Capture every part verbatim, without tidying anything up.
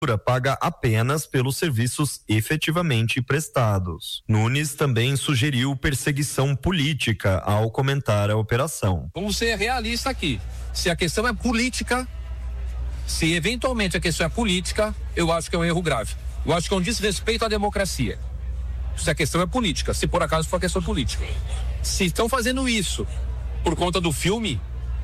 paga apenas pelos serviços efetivamente prestados. Nunes também sugeriu perseguição política ao comentar a operação. Vamos ser realistas aqui. Se a questão é política, se eventualmente a questão é política, eu acho que é um erro grave. Eu acho que é um desrespeito à democracia. Se a questão é política, se por acaso for questão política. Se estão fazendo isso por conta do filme,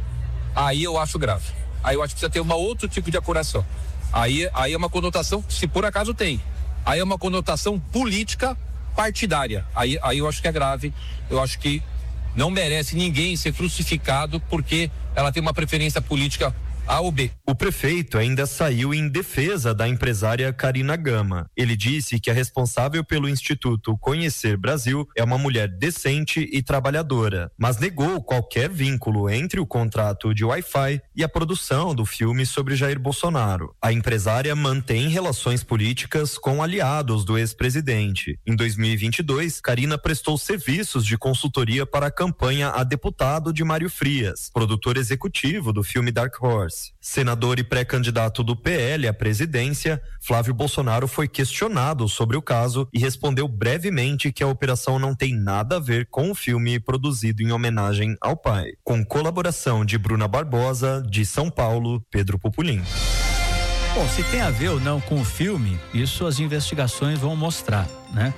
aí eu acho grave. Aí eu acho que precisa ter um outro tipo de apuração. Aí, aí é uma conotação, se por acaso tem, aí é uma conotação política partidária. Aí, aí eu acho que é grave. Eu acho que não merece ninguém ser crucificado porque ela tem uma preferência política A ou B. O prefeito ainda saiu em defesa da empresária Karina Gama. Ele disse que a responsável pelo Instituto Conhecer Brasil é uma mulher decente e trabalhadora, mas negou qualquer vínculo entre o contrato de Wi-Fi e a produção do filme sobre Jair Bolsonaro. A empresária mantém relações políticas com aliados do ex-presidente. Em dois mil e vinte e dois, Karina prestou serviços de consultoria para a campanha a deputado de Mário Frias, produtor executivo do filme Dark Horse. Senador e pré-candidato do P L à presidência, Flávio Bolsonaro foi questionado sobre o caso e respondeu brevemente que a operação não tem nada a ver com o filme produzido em homenagem ao pai. Com colaboração de Bruna Barbosa, de São Paulo, Pedro Pupulim. Bom, se tem a ver ou não com o filme, isso as investigações vão mostrar, né?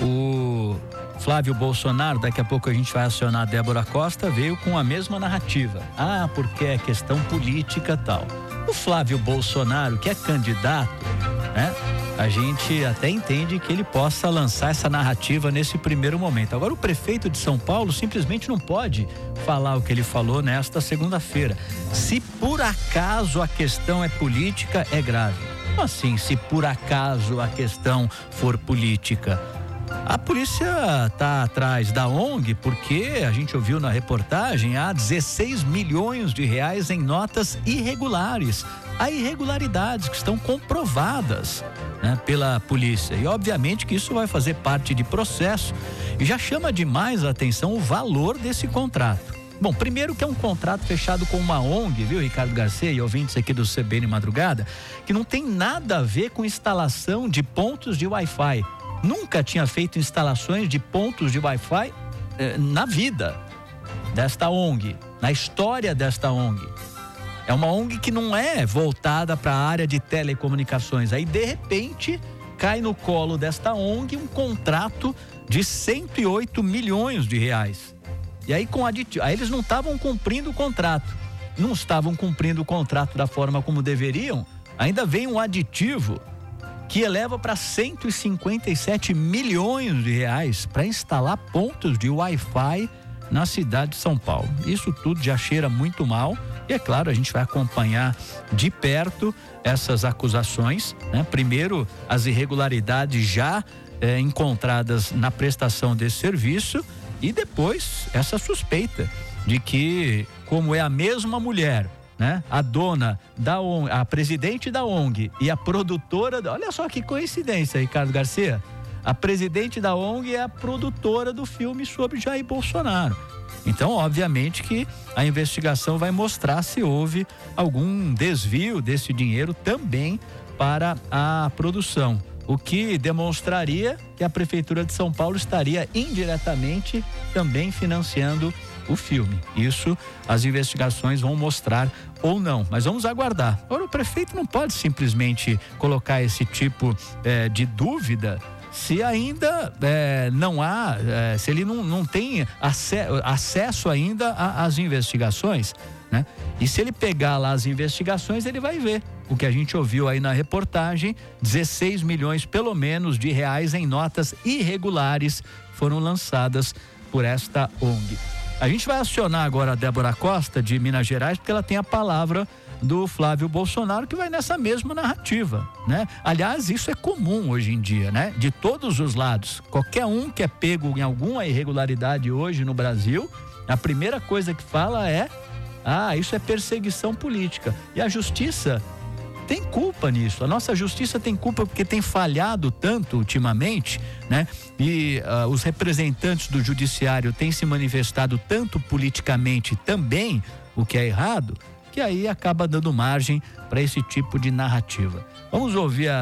O Flávio Bolsonaro, daqui a pouco a gente vai acionar a Débora Costa, veio com a mesma narrativa. Ah, porque é questão política e tal. O Flávio Bolsonaro, que é candidato, né? A gente até entende que ele possa lançar essa narrativa nesse primeiro momento. Agora, o prefeito de São Paulo simplesmente não pode falar o que ele falou nesta segunda-feira. Se por acaso a questão é política, é grave. Como assim, se por acaso a questão for política? A polícia está atrás da O N G porque a gente ouviu na reportagem há dezesseis milhões de reais em notas irregulares. Há irregularidades que estão comprovadas, né, pela polícia. E obviamente que isso vai fazer parte de processo e já chama demais a atenção o valor desse contrato. Bom, primeiro que é um contrato fechado com uma O N G, viu, Ricardo Garcia e ouvintes aqui do C B N Madrugada, que não tem nada a ver com instalação de pontos de Wi-Fi. Nunca tinha feito instalações de pontos de Wi-Fi eh, na vida desta O N G, na história desta O N G. É uma O N G que não é voltada para a área de telecomunicações. Aí, de repente, cai no colo desta O N G um contrato de cento e oito milhões de reais. E aí, com aditivo, aí eles não estavam cumprindo o contrato. Não estavam cumprindo o contrato da forma como deveriam. Ainda vem um aditivo que eleva para cento e cinquenta e sete milhões de reais para instalar pontos de Wi-Fi na cidade de São Paulo. Isso tudo já cheira muito mal e, é claro, a gente vai acompanhar de perto essas acusações, né? Primeiro, as irregularidades já eh, encontradas na prestação desse serviço e depois essa suspeita de que, como é a mesma mulher, né? A dona da O N G, a presidente da O N G e a produtora, olha só que coincidência, Ricardo Garcia. A presidente da O N G é a produtora do filme sobre Jair Bolsonaro. Então, obviamente que a investigação vai mostrar se houve algum desvio desse dinheiro também para a produção. O que demonstraria que a Prefeitura de São Paulo estaria indiretamente também financiando o filme. Isso as investigações vão mostrar ou não, mas vamos aguardar. Agora, o prefeito não pode simplesmente colocar esse tipo eh, de dúvida se ainda eh, não há, eh, se ele não, não tem ace- acesso ainda às investigações, né? E se ele pegar lá as investigações, ele vai ver o que a gente ouviu aí na reportagem: dezesseis milhões pelo menos de reais em notas irregulares foram lançadas por esta O N G. A gente vai acionar agora a Débora Costa, de Minas Gerais, porque ela tem a palavra do Flávio Bolsonaro, que vai nessa mesma narrativa, né? Aliás, isso é comum hoje em dia, né? De todos os lados. Qualquer um que é pego em alguma irregularidade hoje no Brasil, a primeira coisa que fala é: ah, isso é perseguição política. E a justiça tem culpa nisso. A nossa justiça tem culpa porque tem falhado tanto ultimamente, né? E uh, os representantes do judiciário têm se manifestado tanto politicamente também, o que é errado, que aí acaba dando margem para esse tipo de narrativa. Vamos ouvir a